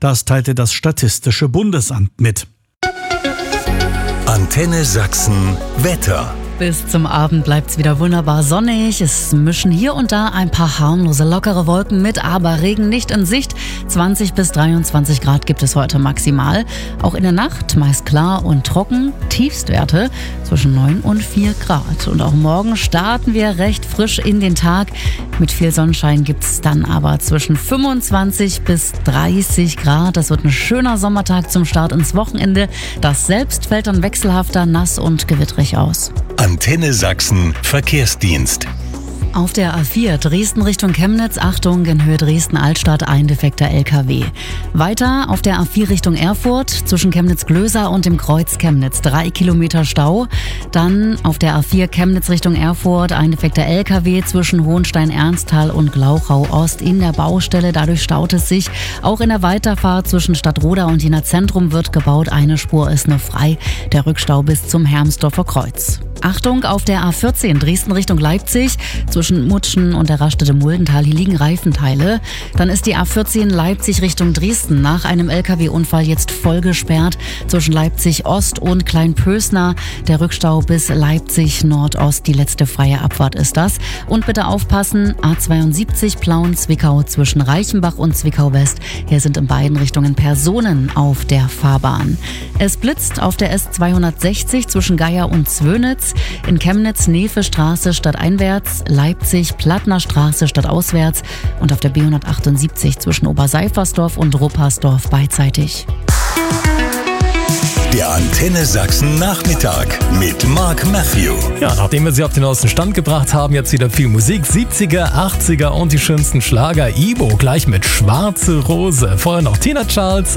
Das teilte das Statistische Bundesamt mit. Antenne Sachsen Wetter. Bis zum Abend bleibt's wieder wunderbar sonnig. Es mischen hier und da ein paar harmlose, lockere Wolken mit, aber Regen nicht in Sicht. 20 bis 23 Grad gibt es heute maximal. Auch in der Nacht meist klar und trocken. Tiefstwerte zwischen 9 und 4 Grad. Und auch morgen starten wir recht frisch in den Tag. Mit viel Sonnenschein gibt's dann aber zwischen 25 bis 30 Grad. Das wird ein schöner Sommertag zum Start ins Wochenende. Das selbst fällt dann wechselhafter, nass und gewittrig aus. Antenne Sachsen Verkehrsdienst. Auf der A4 Dresden Richtung Chemnitz, Achtung, in Höhe Dresden-Altstadt ein defekter LKW. Weiter auf der A4 Richtung Erfurt, zwischen Chemnitz-Glöser und dem Kreuz Chemnitz, 3 Kilometer Stau. Dann auf der A4 Chemnitz Richtung Erfurt, ein defekter LKW zwischen Hohenstein-Ernsthal und Glauchau-Ost in der Baustelle. Dadurch staut es sich. Auch in der Weiterfahrt zwischen Stadtroda und Jena Zentrum wird gebaut. Eine Spur ist noch frei. Der Rückstau bis zum Hermsdorfer Kreuz. Achtung, auf der A14 Dresden Richtung Leipzig, zwischen Mutschen und der Raststätte Muldental, hier liegen Reifenteile. Dann ist die A14 Leipzig Richtung Dresden nach einem LKW-Unfall jetzt voll gesperrt zwischen Leipzig Ost und Kleinpösner. Der Rückstau bis Leipzig Nordost, die letzte freie Abfahrt ist das. Und bitte aufpassen, A72 Plauen-Zwickau zwischen Reichenbach und Zwickau West. Hier sind in beiden Richtungen Personen auf der Fahrbahn. Es blitzt auf der S260 zwischen Geier und Zwönitz. In Chemnitz Nefe-Straße stadteinwärts, Leipzig Plattner Straße stadtauswärts und auf der B178 zwischen Oberseifersdorf und Ruppersdorf beidseitig. Der Antenne Sachsen Nachmittag mit Mark Matthew. Ja, nachdem wir Sie auf den neuesten Stand gebracht haben, jetzt wieder viel Musik. 70er, 80er und die schönsten Schlager. Ibo gleich mit Schwarze Rose. Vorher noch Tina Charles.